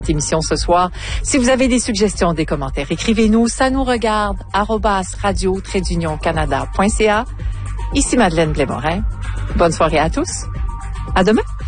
émission ce soir. Si vous avez des suggestions, des commentaires, écrivez-nous. Ça nous regarde. @radio-canada.ca. Ici Madeleine Blais-Morin. Bonne soirée à tous. À demain.